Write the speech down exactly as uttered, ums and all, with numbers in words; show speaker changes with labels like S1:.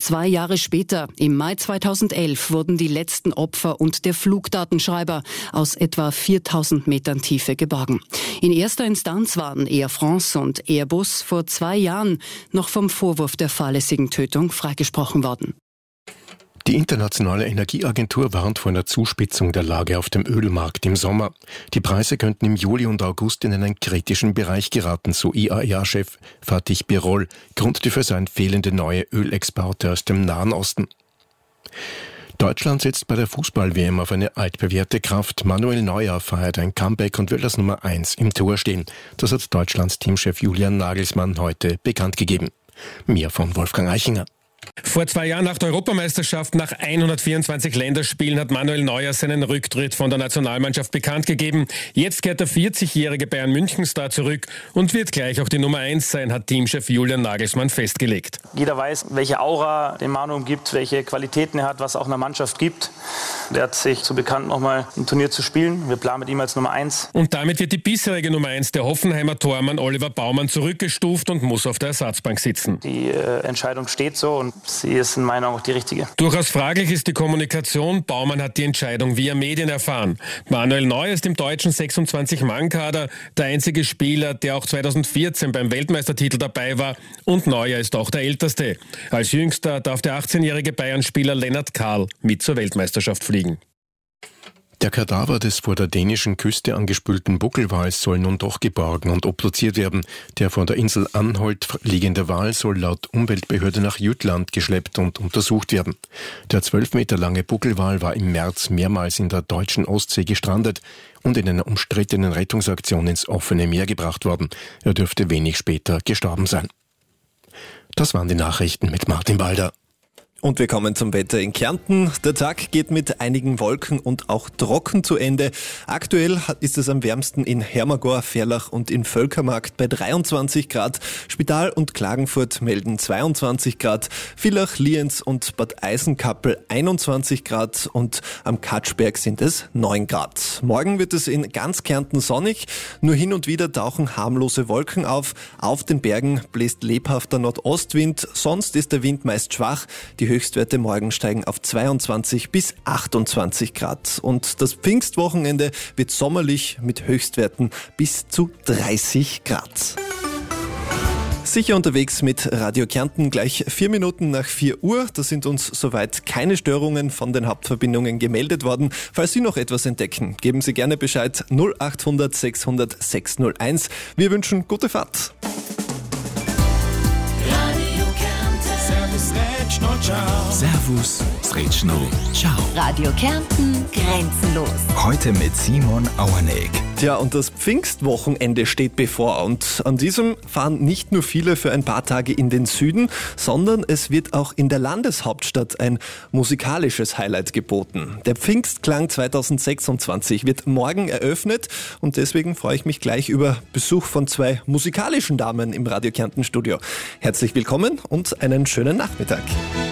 S1: Zwei Jahre später, im Mai zweitausendelf, wurden die letzten Opfer und der Flugdatenschreiber aus etwa viertausend Metern Tiefe geborgen. In erster Instanz waren Air France und Airbus vor zwei Jahren noch vom Vorwurf der fahrlässigen Tötung freigesprochen worden.
S2: Die Internationale Energieagentur warnt vor einer Zuspitzung der Lage auf dem Ölmarkt im Sommer. Die Preise könnten im Juli und August in einen kritischen Bereich geraten, so I A E A-Chef Fatih Birol. Grund dafür seien fehlende neue Ölexporte aus dem Nahen Osten. Deutschland setzt bei der Fußball-W M auf eine altbewährte Kraft. Manuel Neuer feiert ein Comeback und will als Nummer eins im Tor stehen. Das hat Deutschlands Teamchef Julian Nagelsmann heute bekannt gegeben. Mehr von Wolfgang Eichinger.
S3: Vor zwei Jahren nach der Europameisterschaft, nach hundertvierundzwanzig Länderspielen, hat Manuel Neuer seinen Rücktritt von der Nationalmannschaft bekannt gegeben. Jetzt kehrt der vierzigjährige Bayern-München-Star zurück und wird gleich auch die Nummer eins sein, hat Teamchef Julian Nagelsmann festgelegt.
S4: Jeder weiß, welche Aura den Manu umgibt, welche Qualitäten er hat, was auch einer Mannschaft gibt. Der hat sich so bekannt, nochmal im Turnier zu spielen. Wir planen mit ihm als Nummer eins.
S3: Und damit wird die bisherige Nummer eins, der Hoffenheimer Tormann Oliver Baumann, zurückgestuft und muss auf der Ersatzbank sitzen.
S4: Die äh, Entscheidung steht so und sie ist in meiner Augen auch die richtige.
S3: Durchaus fraglich ist die Kommunikation. Baumann hat die Entscheidung via Medien erfahren. Manuel Neuer ist im deutschen sechsundzwanzig-Mann-Kader der einzige Spieler, der auch zweitausendvierzehn beim Weltmeistertitel dabei war. Und Neuer ist auch der Älteste. Als jüngster darf der achtzehnjährige Bayern-Spieler Lennart Kahl mit zur Weltmeisterschaft fliegen.
S2: Der Kadaver des vor der dänischen Küste angespülten Buckelwals soll nun doch geborgen und obduziert werden. Der vor der Insel Anholt liegende Wal soll laut Umweltbehörde nach Jütland geschleppt und untersucht werden. Der zwölf Meter lange Buckelwal war im März mehrmals in der deutschen Ostsee gestrandet und in einer umstrittenen Rettungsaktion ins offene Meer gebracht worden. Er dürfte wenig später gestorben sein. Das waren die Nachrichten mit Martin Balder.
S5: Und wir kommen zum Wetter in Kärnten. Der Tag geht mit einigen Wolken und auch trocken zu Ende. Aktuell ist es am wärmsten in Hermagor, Ferlach und in Völkermarkt bei dreiundzwanzig Grad. Spital und Klagenfurt melden zweiundzwanzig Grad. Villach, Lienz und Bad Eisenkappel einundzwanzig Grad und am Katschberg sind es neun Grad. Morgen wird es in ganz Kärnten sonnig. Nur hin und wieder tauchen harmlose Wolken auf. Auf den Bergen bläst lebhafter Nordostwind. Sonst ist der Wind meist schwach. Die Höchstwerte morgen steigen auf zweiundzwanzig bis achtundzwanzig Grad. Und das Pfingstwochenende wird sommerlich mit Höchstwerten bis zu dreißig Grad. Sicher unterwegs mit Radio Kärnten, gleich vier Minuten nach vier Uhr. Da sind uns soweit keine Störungen von den Hauptverbindungen gemeldet worden. Falls Sie noch etwas entdecken, geben Sie gerne Bescheid null achthundert sechshundert sechshunderteins. Wir wünschen gute Fahrt.
S6: Servus, Sretschno, ciao.
S7: Radio Kärnten, grenzenlos.
S6: Heute mit Simon Auerneck.
S5: Tja, und das Pfingstwochenende steht bevor. Und an diesem fahren nicht nur viele für ein paar Tage in den Süden, sondern es wird auch in der Landeshauptstadt ein musikalisches Highlight geboten. Der Pfingstklang zweitausendsechsundzwanzig wird morgen eröffnet und deswegen freue ich mich gleich über Besuch von zwei musikalischen Damen im Radio Kärnten Studio. Herzlich willkommen und einen schönen Nachmittag.